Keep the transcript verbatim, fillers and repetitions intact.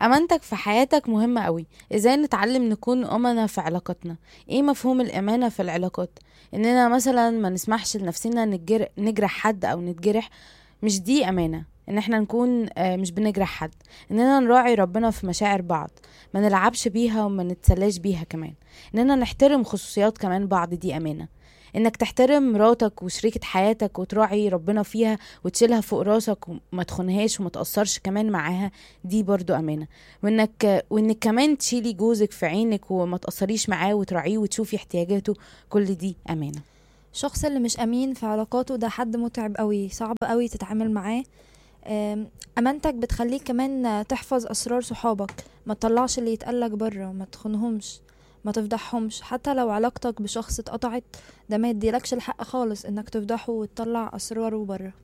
امانتك في حياتك مهمة قوي. ازاي نتعلم نكون امنا في علاقاتنا؟ ايه مفهوم الامانة في العلاقات؟ اننا مثلا ما نسمحش لنفسنا نجر... نجرح حد او نتجرح. مش دي امانة. ان احنا نكون آه، مش بنجرح حد. اننا نراعي ربنا في مشاعر بعض، ما نلعبش بيها وما نتسلاش بيها كمان. اننا نحترم خصوصيات كمان بعض، دي امانة. انك تحترم مراتك وشريكة حياتك وتراعي ربنا فيها وتشيلها فوق راسك وما تخونهاش وما تأثرش كمان معاها، دي برضو امانة. وانك وانك كمان تشيلي جوزك في عينك وما تأثريش معاه وتراعيه وتشوفي احتياجاته، كل دي امانة. الشخص اللي مش امين في علاقاته ده حد متعب قوي، صعب قوي تتعامل معاه. أم، امانتك بتخليك كمان تحفظ اسرار صحابك، ما تطلعش اللي يتقالك بره، ما تخونهمش، ما تفضحهمش. حتى لو علاقتك بشخص اتقطعت، ده ما يديلكش الحق خالص انك تفضحه وتطلع اسراره بره.